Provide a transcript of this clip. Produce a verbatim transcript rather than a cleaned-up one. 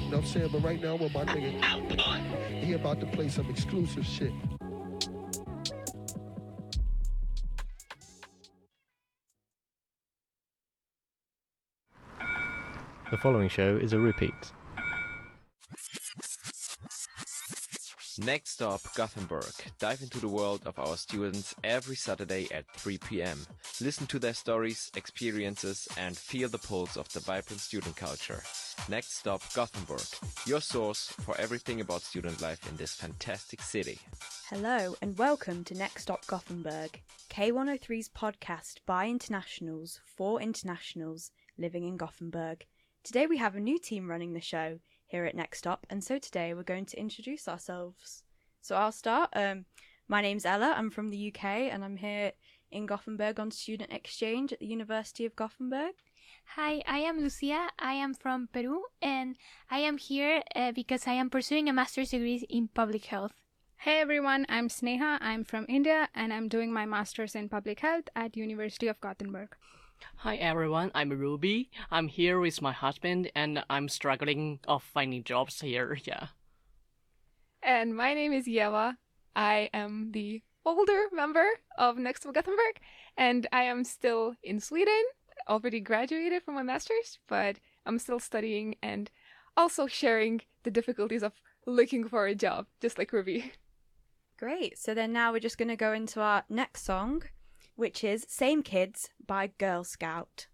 know what I'm saying? But right now, with my nigga, he about to play some exclusive shit. The following show is a repeat. Next stop, Gothenburg. Dive into the world of our students every Saturday at three p.m. Listen to their stories, experiences, and feel the pulse of the vibrant student culture. Next stop, Gothenburg. Your source for everything about student life in this fantastic city. Hello and welcome to Next Stop Gothenburg, K one oh three's podcast by internationals for internationals living in Gothenburg. Today we have a new team running the show here at Next Stop, and so today we're going to introduce ourselves. So I'll start. Um, my name's Ella, I'm from the U K, and I'm here in Gothenburg on student exchange at the University of Gothenburg. Hi, I am Lucia, I am from Peru, and I am here uh, because I am pursuing a master's degree in public health. Hey everyone, I'm Sneha, I'm from India, and I'm doing my master's in public health at University of Gothenburg. Hi everyone, I'm Ruby. I'm here with my husband and I'm struggling of finding jobs here, yeah. And my name is Yeva. I am the older member of Next to Gothenburg, and I am still in Sweden, already graduated from my master's, but I'm still studying and also sharing the difficulties of looking for a job, just like Ruby. Great, so then now we're just going to go into our next song, which is Same Kids by Girl Scout.